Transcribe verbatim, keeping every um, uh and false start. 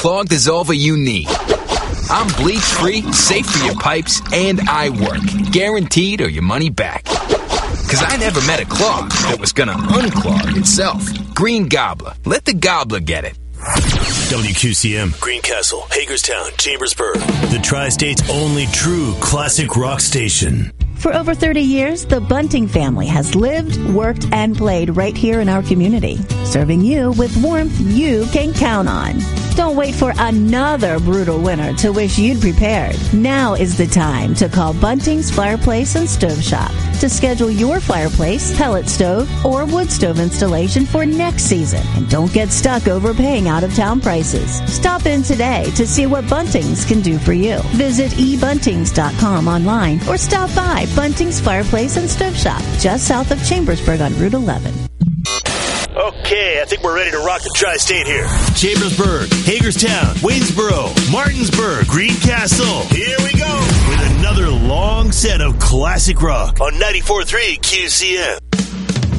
clog dissolver you need. I'm bleach-free, safe for your pipes, and I work. Guaranteed or your money back. Because I never met a clog that was going to unclog itself. Green Gobbler. Let the gobbler get it. W Q C M, Greencastle, Hagerstown, Chambersburg. The Tri-State's only true classic rock station. For over thirty years, the Bunting family has lived, worked, and played right here in our community, serving you with warmth you can count on. Don't wait for another brutal winter to wish you'd prepared. Now is the time to call Bunting's Fireplace and Stove Shop to schedule your fireplace, pellet stove, or wood stove installation for next season. And don't get stuck overpaying out-of-town prices. Stop in today to see what Bunting's can do for you. Visit e buntings dot com online or stop by Bunting's Fireplace and Stove Shop, just south of Chambersburg on Route eleven. Okay, I think we're ready to rock the Tri-State here. Chambersburg, Hagerstown, Waynesboro, Martinsburg, Greencastle. Here we go with another long set of classic rock on ninety-four point three Q C M.